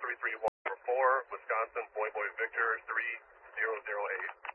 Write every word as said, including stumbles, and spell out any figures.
three three one four, Wisconsin, Boy Boy Victor, three zero zero eight.